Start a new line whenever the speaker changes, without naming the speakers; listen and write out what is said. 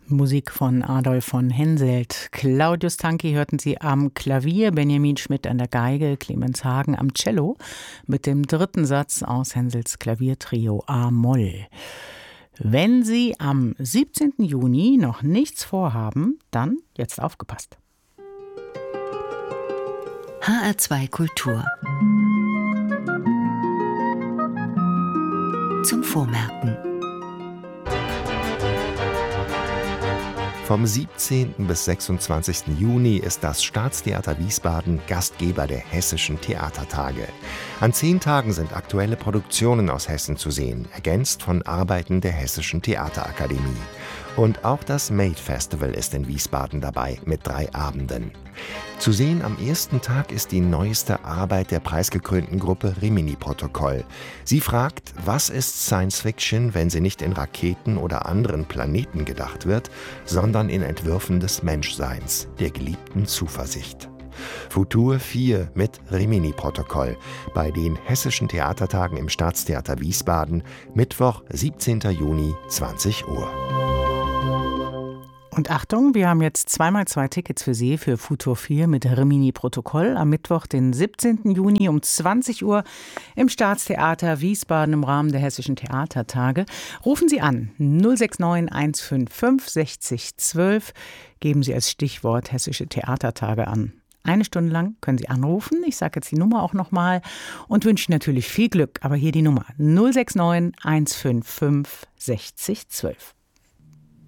Musik von Adolf von Henselt. Claudius Tanki hörten Sie am Klavier, Benjamin Schmidt an der Geige, Clemens Hagen am Cello mit dem dritten Satz aus Henselts Klaviertrio A-Moll. Wenn Sie am 17. Juni noch nichts vorhaben, dann jetzt aufgepasst.
HR2 Kultur zum Vormerken.
Vom 17. bis 26. Juni ist das Staatstheater Wiesbaden Gastgeber der Hessischen Theatertage. An 10 Tagen sind aktuelle Produktionen aus Hessen zu sehen, ergänzt von Arbeiten der Hessischen Theaterakademie. Und auch das Made Festival ist in Wiesbaden dabei mit 3 Abenden. Zu sehen am ersten Tag ist die neueste Arbeit der preisgekrönten Gruppe Rimini-Protokoll. Sie fragt, was ist Science Fiction, wenn sie nicht in Raketen oder anderen Planeten gedacht wird, sondern in Entwürfen des Menschseins, der geliebten Zuversicht. Futur 4 mit Rimini-Protokoll bei den Hessischen Theatertagen im Staatstheater Wiesbaden, Mittwoch, 17. Juni, 20 Uhr.
Und Achtung, wir haben jetzt 2x2 Tickets für Sie für Futur 4 mit Rimini-Protokoll am Mittwoch, den 17. Juni um 20 Uhr im Staatstheater Wiesbaden im Rahmen der Hessischen Theatertage. Rufen Sie an 069 155 60 12, geben Sie als Stichwort Hessische Theatertage an. 1 Stunde lang können Sie anrufen, ich sage jetzt die Nummer auch nochmal und wünsche natürlich viel Glück, aber hier die Nummer 069 155 60 12.